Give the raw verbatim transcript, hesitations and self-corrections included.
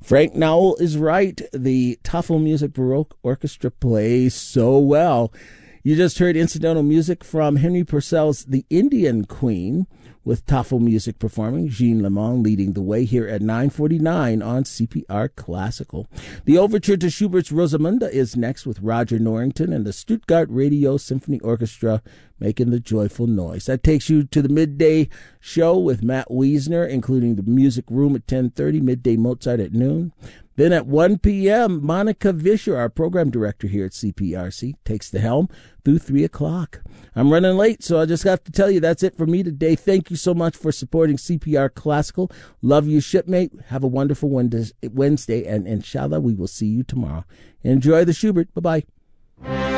Frank Nowell is right. The Tafel Music Baroque Orchestra plays so well. You just heard incidental music from Henry Purcell's The Indian Queen, with Tafel Music performing, Jean Lemon leading the way here at nine forty-nine on C P R Classical. The overture to Schubert's Rosamunde is next with Roger Norrington and the Stuttgart Radio Symphony Orchestra making the joyful noise. That takes you to the midday show with Matt Wiesner, including the Music Room at ten thirty, Midday Mozart at noon. Then at one p.m., Monica Vischer, our program director here at C P R C, takes the helm through three o'clock. I'm running late, so I just have to tell you that's it for me today. Thank you so much for supporting C P R Classical. Love you, shipmate. Have a wonderful Wednesday, and inshallah, we will see you tomorrow. Enjoy the Schubert. Bye-bye.